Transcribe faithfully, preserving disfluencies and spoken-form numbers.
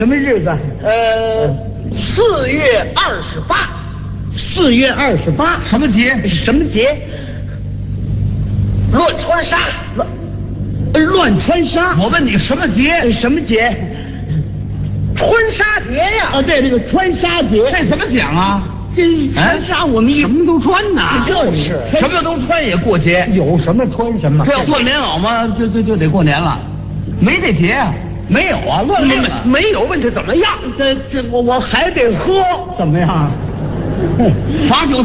什么日子？ 呃，四月二十八。 四月二十八， 什么节？ 什么节？ 乱穿纱。 乱乱穿纱。 我问你什么节？ 什么节？ 穿纱节呀！ 啊，对，这个穿纱节。 这怎么讲啊？ 这穿纱我们一什么都穿呐， 就是什么都穿也过节。 有什么穿什么。 这要换棉袄嘛，就就就得过年了。没这节啊？没有啊，乱没了。 没有问题怎么样？ 这这我我还得喝，怎么样？ 罚酒。